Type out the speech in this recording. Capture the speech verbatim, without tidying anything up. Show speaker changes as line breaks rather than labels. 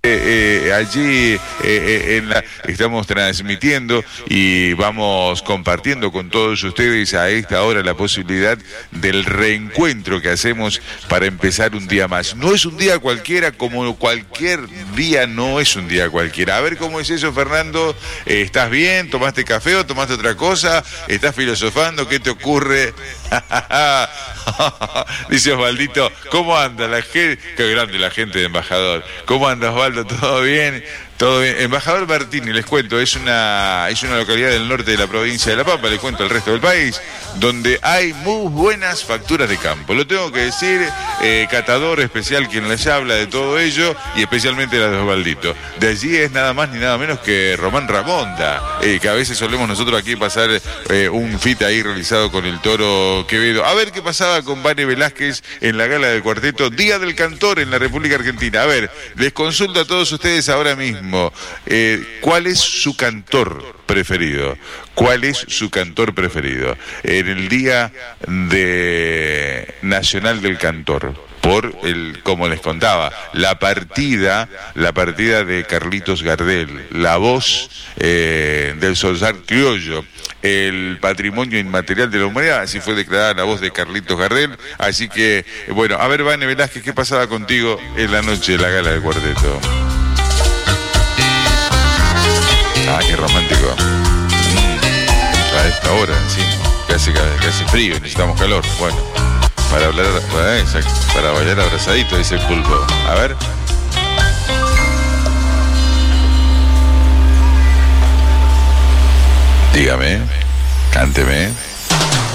Eh, eh, allí eh, eh, en la, estamos transmitiendo y vamos compartiendo con todos ustedes a esta hora la posibilidad del reencuentro que hacemos para empezar un día más. No es un día cualquiera, como cualquier día no es un día cualquiera. A ver cómo es eso, Fernando. Eh, ¿Estás bien? ¿Tomaste café o tomaste otra cosa? ¿Estás filosofando? ¿Qué te ocurre? Dice Osvaldito, ¿cómo anda la gente? Qué grande la gente de Embajador. ¿Cómo anda, Osvaldo? ¿Todo bien? Todo bien. Embajador Martínez, les cuento, es una, es una localidad del norte de la provincia de La Pampa, les cuento el resto del país, donde hay muy buenas facturas de campo. Lo tengo que decir, eh, catador especial quien les habla de todo ello, y especialmente la de Osvaldito. De allí es nada más ni nada menos que Román Ramonda, eh, que a veces solemos nosotros aquí pasar eh, un fit ahí realizado con el Toro Quevedo. A ver qué pasaba con Vane Velázquez en la gala del cuarteto Día del Cantor en la República Argentina. A ver, les consulto a todos ustedes ahora mismo. Eh, ¿Cuál es su cantor preferido? ¿Cuál es su cantor preferido? En el Día de Nacional del Cantor, por el, como les contaba, la partida, la partida de Carlitos Gardel, la voz eh, del soldar criollo, el patrimonio inmaterial de la humanidad, así fue declarada la voz de Carlitos Gardel. Así que, bueno, a ver, Vane Velázquez, ¿qué pasaba contigo en la noche de la gala del cuarteto? Ah, qué romántico. Mm, a esta hora, sí, que hace, que hace frío, necesitamos calor. Bueno, para hablar, para, exacto, para bailar abrazadito, dice el Pulpo. A ver. Dígame, cánteme.